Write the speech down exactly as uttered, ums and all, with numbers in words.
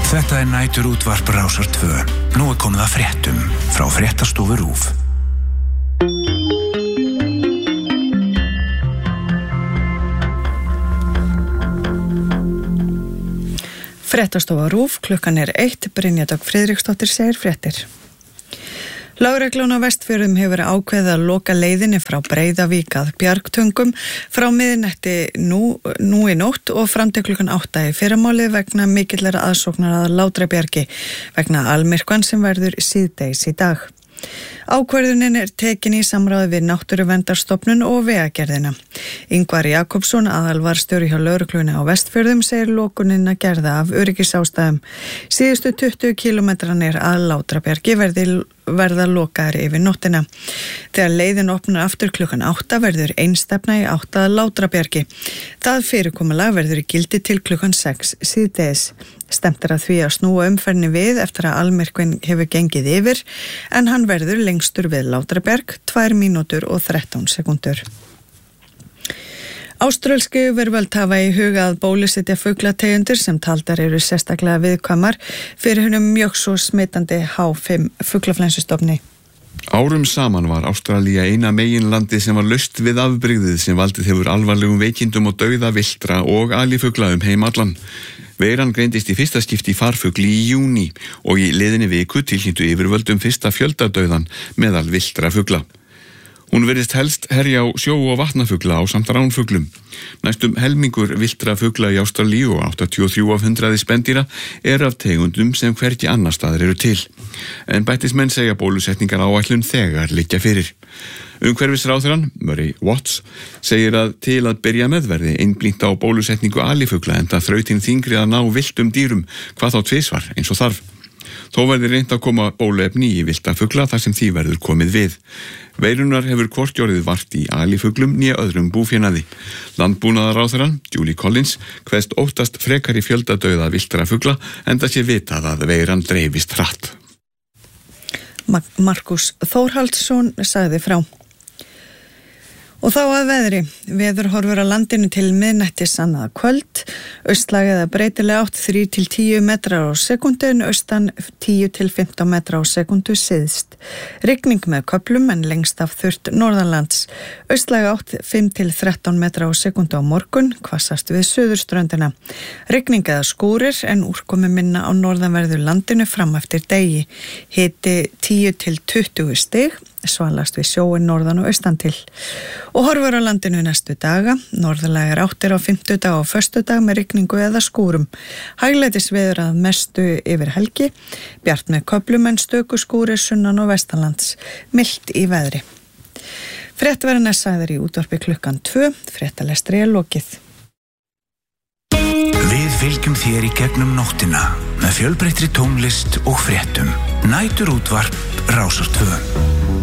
Þetta er næturútvarp Rásar tvö. Nú er komið að fréttum frá Fréttastofu RÚV. Fréttastofa RÚV, klukkan er eitt, Brynja Dögg Friðriksdóttir segir fréttir. Lögreglan á Vestfjörðum hefur ákveðið að loka leiðinni frá Breiðavík að Bjargtöngum frá miðnætti nú, nú í nótt og fram til klukkan átta í fyrramálið vegna mikillara aðsóknar að Látrabjargi vegna almyrkvan sem verður síðdegis í dag. Ákvörðunin er tekin í samráði við Náttúruverndarstofnun og Vegagerðina. Ingvar Jakobsson, aðalvarstjóri hjá lögreglunni á Vestfjörðum, segir lokunina gerða af öryggisástæðum. Síðustu tuttugu kílómetranir að Látrabjargi verði verða lokaðir yfir nóttina. Þegar leiðin opnar aftur klukkan átta verður einstefna í átta að Látrabjargi. Það fyrirkomulag verður í gildi til klukkan sex síðdegis. Stemt er að því að snúa umferðinni við eftir að almyrkvinn hefur gengið yfir, en hann verður lengstur við Látrabjarg, tvær mínútur og þrettán sekúndur. Áströlsku yfirvöld hafa í huga að bólusetja fuglategundir sem taldar eru sérstaklega viðkvæmar fyrir hinum mjög svo smitandi H fimm fuglaflensustofni. Árum saman var Ástralía eina meginlandið sem var laust við afbrigðið sem valdið hefur alvarlegum veikindum og dauða villtra og alifugla um heim allan. Veiran greindist í fyrsta skipti í farfugli í júní og í liðinni viku tilkynntu yfirvöldum fyrsta fjöldadauðan meðal villtra fugla. Hún virðist helst herja á sjó- og vatnafugla á samt ránfuglum. Næstum helmingur villtra fugla í Ástralíu og áttatíu og þrjú af hundraði spendýra er af tegundum sem hvergi annar staðar eru til. En bættismenn segja bólusetningar áætlun þegar liggja fyrir. Umhverfisráðherrann, Murray Watts, segir að til að byrja með verði einblínt á bólusetningu alifugla enda þrautin þyngri að ná villtum dýrum, hvað þá tvisvar eins og þarf. Þó verði reynt að koma bóluefni í villta fugla þar sem því verður komið við. Veirunar hefur hvorki orðið vart í alifuglum né öðrum búfénaði. Landbúnaðarráðherrann, Julie Collins, kveðst óttast frekari fjöldadauða villtra fugla enda sé vitað að veiran dreifist hratt. Markus Þórhaldsson sagði frá. Og þá að veðri. Veður horfur á landinu til miðnættis annað kvöld. Austlæg eða breytilega átt þrír til tíu metrar á sekundu en austan tíu til fimmtán metrar á sekundu syðst. Rigning með köflum en lengst af þurrt norðanlands. Austlæg átt fimm til þrettán metrar á sekundu á morgun, hvassast við suðurströndina. Rigning eða skúrir en úrkomi minna á norðanverðu landinu fram eftir degi. Hiti tíu til tuttugu stig. Svalast við sjóin norðan og austan til. Og horfur á landinu næstu daga, norðlægar áttir á fimmtudag og föstudag með rigningu eða skúrum. Hæglætis veður að mestu yfir helgi, bjart með köflum en stöku skúrir sunnan og vestanlands, milt í veðri. Fréttverðan er sagðir í útvarpi klukkan tvö, fréttalestri er lokið. Við fylgjum þér í gegnum nóttina með fjölbreyttri tónlist og fréttum. Næturútvarp Rásar tvö.